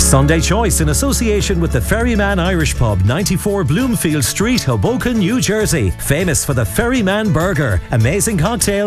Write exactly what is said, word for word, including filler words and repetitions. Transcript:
Sunday Choice in association with the Ferryman Irish Pub, ninety-four Bloomfield Street, Hoboken, New Jersey. Famous for the Ferryman Burger. Amazing cocktails